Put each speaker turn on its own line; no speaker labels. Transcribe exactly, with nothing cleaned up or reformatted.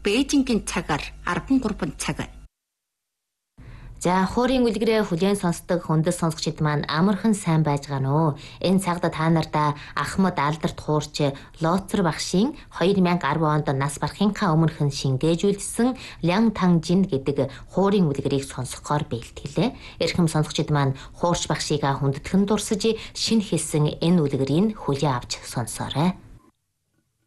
Бээжингийн цагаар арван гурван цаг.
За хуурийн үлгэрээ хүлээн сонсдог хүндэс сонсогчид маань амархан сайн байж гано уу? Энэ цагта та нартаа Ахмад Алдарт хуурч Лоцор багшийн хоёр мянга арван онд нас барахынхаа өмнөхөн шингээжүүлсэн Лян Тан Жин гэдэг хуурийн үлгэрийг сонсохоор бэлтгэлээ. Эрхэм сонсогчид маань хуурч багшийг хүндэтгэн дурсаж шинэ хэлсэн энэ үлгэрийг хүлээн авч сонсоорой.